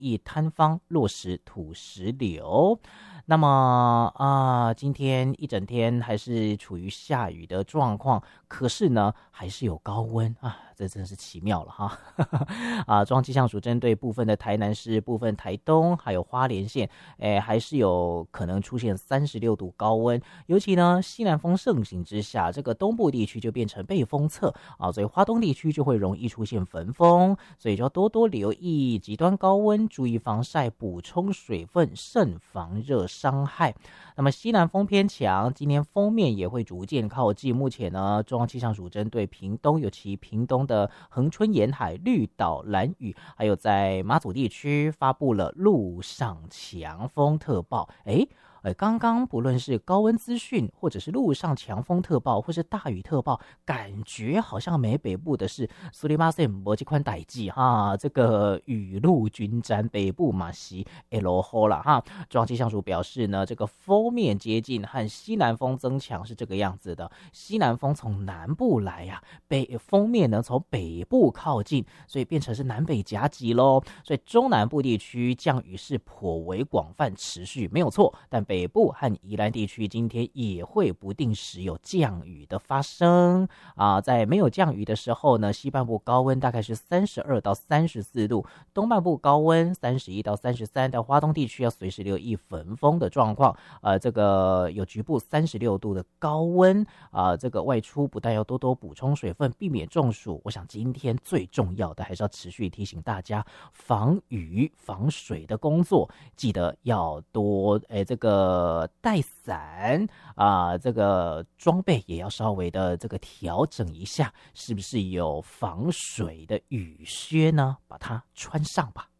以摊方落实土石流。那么今天一整天还是处于下雨的状况，可是呢还是有高温啊，这真是奇妙了哈。中央气象署针对部分的台南市、部分台东还有花莲县，还是有可能出现36度高温，尤其呢西南风盛行之下，这个东部地区就变成背风侧啊，所以花东地区就会容易出现焚风，所以就要多多留意极端高温，注意防晒，补充水分，慎防热伤害。那么西南风偏强，今天锋面也会逐渐靠近。目前呢，中央气象署针对屏东，尤其屏东的恒春沿海、绿岛、兰屿，还有在马祖地区发布了陆上强风特报。刚刚不论是高温资讯，或者是陆上强风特报，或是大雨特报，感觉好像没北部的是苏里马塞摩这款代际哈，这个雨露均沾，北部马西 L 后了哈。中央气象署表示呢，这个锋面接近和西南风增强是这个样子的，西南风从南部来呀，锋面呢从北部靠近，所以变成是南北夹击咯。所以中南部地区降雨是颇为广泛持续，没有错，但北部和宜兰地区今天也会不定时有降雨的发生在没有降雨的时候呢，西半部高温大概是32到34度，东半部高温31到33，在花东地区要随时留意焚风的状况。这个有局部36度的高温这个外出不但要多多补充水分，避免中暑。我想今天最重要的还是要持续提醒大家防雨防水的工作，记得要多这个带伞这个装备也要稍微的这个调整一下，是不是有防水的雨靴呢？把它穿上吧。